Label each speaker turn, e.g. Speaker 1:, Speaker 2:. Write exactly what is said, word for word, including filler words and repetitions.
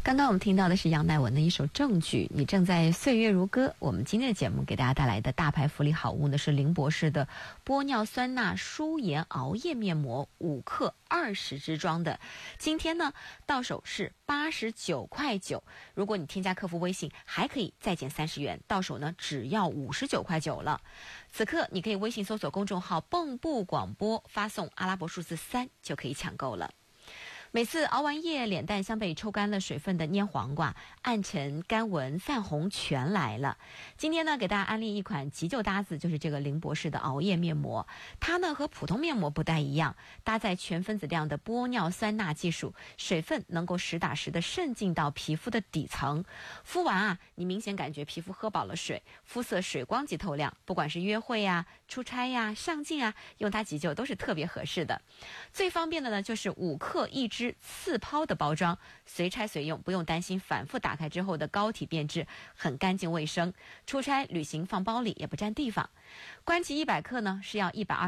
Speaker 1: 刚刚我们听到的是杨乃文的一首《证据》，你正在岁月如歌。我们今天的节目给大家带来的大牌福利好物呢，是林博士的玻尿酸钠舒颜熬夜面膜五克二十支装的，今天呢到手是八十九块九，如果你添加客服微信，还可以再减三十元，到手呢只要五十九块九了。此刻你可以微信搜索公众号蚌埠广播，发送阿拉伯数字三就可以抢购了。每次熬完夜，脸蛋像被抽干了水分的蔫黄瓜，暗沉、干纹、泛红全来了。今天呢，给大家安利一款急救搭子，就是这个林博士的熬夜面膜。它呢和普通面膜不太一样，搭载全分子量的玻尿酸钠技术，水分能够实打实的渗进到皮肤的底层。敷完啊，你明显感觉皮肤喝饱了水，肤色水光及透亮。不管是约会呀、出差呀、上镜啊，用它急救都是特别合适的。最方便的呢，就是五克一支。次抛的包装，随拆随用，不用担心反复打开之后的膏体变质，很干净卫生。出差旅行放包里也不占地方。关其一百克呢是要一百二。